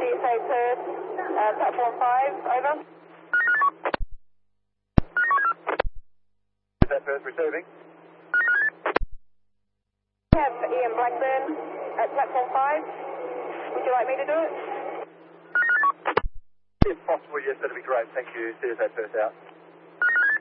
CSA Perth, platform 5, over. CSA Perth receiving. We have Ian Blackburn at platform 5. Would you like me to do it? If possible, yes, that'd be great. Thank you. CSA Perth out.